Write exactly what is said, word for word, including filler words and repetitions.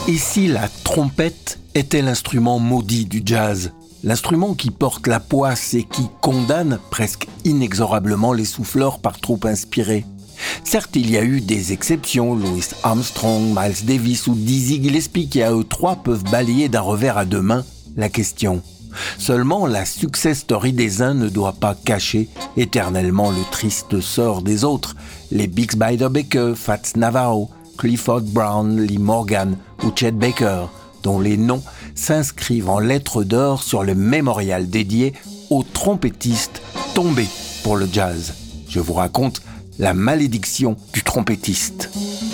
Et si la trompette était l'instrument maudit du jazz ? L'instrument qui porte la poisse et qui condamne presque inexorablement les souffleurs par trop inspirés. Certes, il y a eu des exceptions, Louis Armstrong, Miles Davis ou Dizzy Gillespie qui à eux trois peuvent balayer d'un revers à deux mains la question. Seulement, la success story des uns ne doit pas cacher éternellement le triste sort des autres. Les Bix Beiderbecke, Fats Navarro, Clifford Brown, Lee Morgan ou Chet Baker, dont les noms s'inscrivent en lettres d'or sur le mémorial dédié aux trompettistes tombés pour le jazz. Je vous raconte la malédiction du trompettiste.